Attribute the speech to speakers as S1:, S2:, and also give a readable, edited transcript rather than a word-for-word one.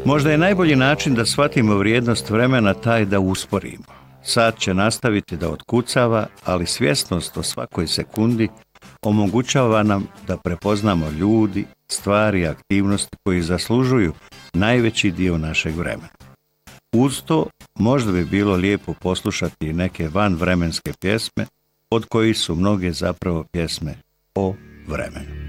S1: Možda je najbolji način da shvatimo vrijednost vremena taj da usporimo. Sat će nastaviti da otkucava, ali svjesnost o svakoj sekundi omogućava nam da prepoznamo ljudi, stvari i aktivnosti koji zaslužuju najveći dio našeg vremena. Uz to, možda bi bilo lijepo poslušati neke vanvremenske pjesme, od kojih su mnoge zapravo pjesme o vremenu.